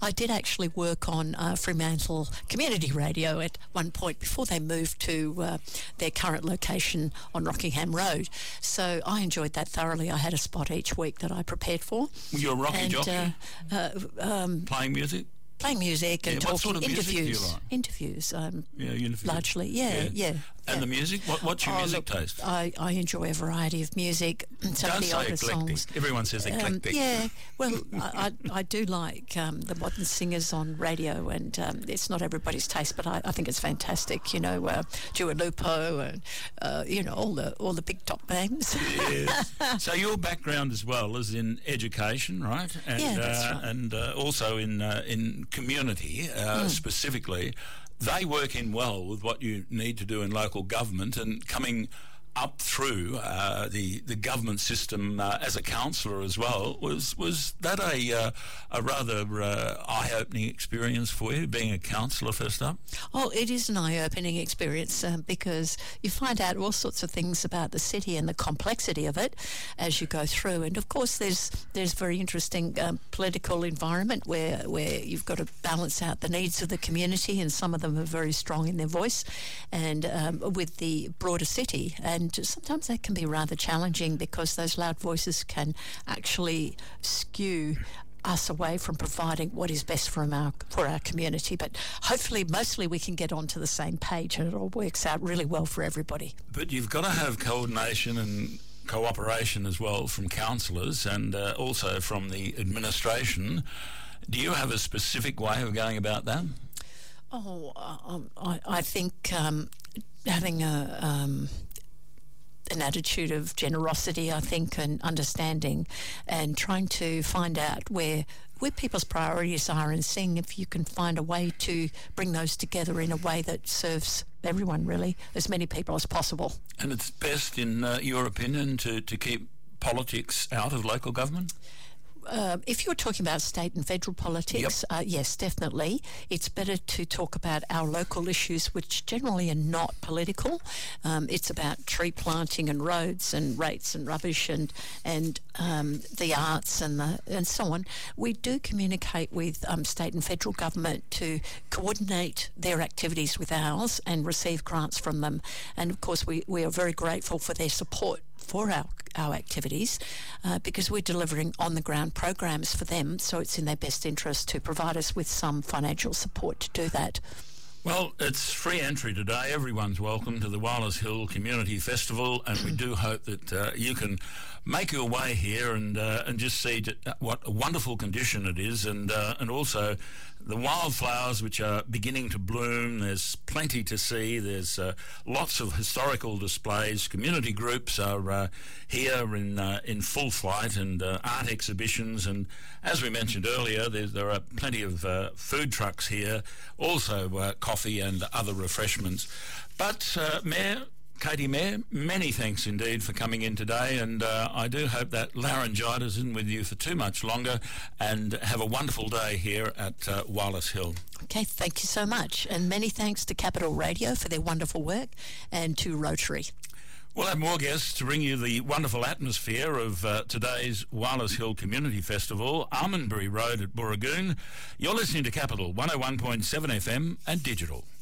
I did actually work on Fremantle Community Radio at one point before they moved to their current location on Rockingham Road. So I enjoyed that thoroughly. I had a spot each week that I prepared for. You're a rocky jockey? Playing music? Playing music and talking. What sort of interviews. Music do you like? Interviews. Interviews. Largely, yeah. And the music? What's your music taste? I enjoy a variety of music. Some Don't of the say older eclectic. songs. Everyone says eclectic. I do like the modern singers on radio, and it's not everybody's taste, but I think it's fantastic. You know, Dua Lipa and all the big top names. Yes. So your background as well is in education, right? And, that's right. And also in community specifically. They work in well with what you need to do in local government, and coming up through the government system as a councillor as well. Was that a rather eye-opening experience for you, being a councillor first up? Oh, it is an eye-opening experience because you find out all sorts of things about the city and the complexity of it as you go through. And of course, there's very interesting political environment where you've got to balance out the needs of the community, and some of them are very strong in their voice, and with the broader city. And sometimes that can be rather challenging because those loud voices can actually skew us away from providing what is best for our community. But hopefully, mostly we can get onto the same page and it all works out really well for everybody. But you've got to have coordination and cooperation as well from councillors and also from the administration. Do you have a specific way of going about that? I think having an attitude of generosity, I think, and understanding, and trying to find out where people's priorities are, and seeing if you can find a way to bring those together in a way that serves everyone, really, as many people as possible. And it's best, in your opinion, to keep politics out of local government? If you're talking about state and federal politics, yes, definitely. It's better to talk about our local issues, which generally are not political. It's about tree planting and roads and rates and rubbish and the arts and so on. We do communicate with state and federal government to coordinate their activities with ours and receive grants from them. And of course, we are very grateful for their support for our activities because we're delivering on-the-ground programs for them, so it's in their best interest to provide us with some financial support to do that. Well, it's free entry today. Everyone's welcome to the Wallace Hill Community Festival, and we do hope that you can make your way here and just see what a wonderful condition it is, and also the wildflowers which are beginning to bloom. There's plenty to see. There's lots of historical displays. Community groups are here in full flight, and art exhibitions, and as we mentioned earlier, there are plenty of food trucks here, also coffee and other refreshments. But Katie Mayer, many thanks indeed for coming in today, and I do hope that laryngitis isn't with you for too much longer, and have a wonderful day here at Wallace Hill. Okay, thank you so much, and many thanks to Capital Radio for their wonderful work, and to Rotary. We'll have more guests to bring you the wonderful atmosphere of today's Wallace Hill Community Festival, Almondbury Road at Burragoon. You're listening to Capital 101.7 FM and digital.